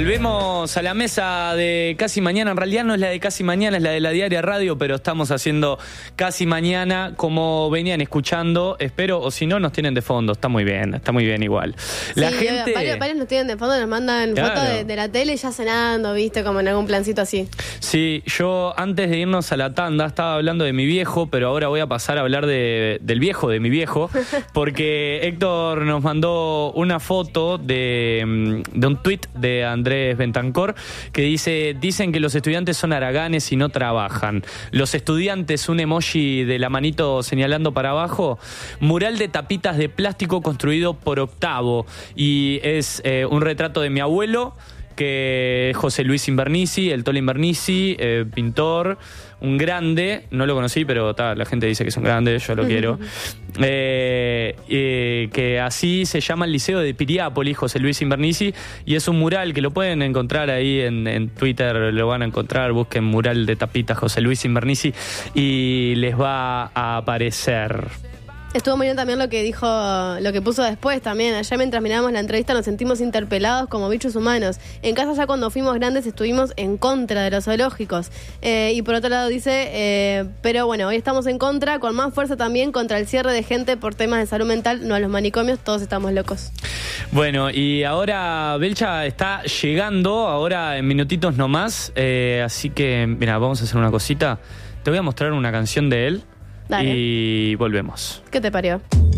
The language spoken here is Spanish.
Volvemos a la mesa de Casi Mañana. En realidad no es la de Casi Mañana, es la de la Diaria Radio, pero estamos haciendo Casi Mañana como venían escuchando, espero, o si no nos tienen de fondo. Está muy bien igual. La sí, gente... varios nos tienen de fondo, nos mandan fotos de la tele ya cenando, viste, como en algún plancito así. Sí, yo antes de irnos a la tanda estaba hablando de mi viejo, pero ahora voy a pasar a hablar del viejo de mi viejo, porque Héctor nos mandó una foto de un tuit de Andrés Bentancor que dicen que los estudiantes son haraganes y no trabajan. Los estudiantes, un emoji de la manito señalando para abajo, mural de tapitas de plástico construido por Octavo, y es un retrato de mi abuelo, que es José Luis Invernizzi, el Tolo Invernizzi, pintor, un grande, no lo conocí, pero la gente dice que es un grande, yo lo quiero. Que así se llama el Liceo de Piriápolis, José Luis Invernizzi, y es un mural que lo pueden encontrar ahí en Twitter, lo van a encontrar, busquen mural de tapitas José Luis Invernizzi y les va a aparecer. Estuvo muy bien también lo que dijo, lo que puso después también. Ayer mientras mirábamos la entrevista nos sentimos interpelados como bichos humanos. En casa ya cuando fuimos grandes estuvimos en contra de los zoológicos. Y por otro lado dice, pero bueno, hoy estamos en contra, con más fuerza también contra el cierre de gente por temas de salud mental, no a los manicomios, todos estamos locos. Bueno, y ahora Belcha está llegando, ahora en minutitos nomás, así que, mira, vamos a hacer una cosita. Te voy a mostrar una canción de él. Dale. Y volvemos. ¿Qué te parió?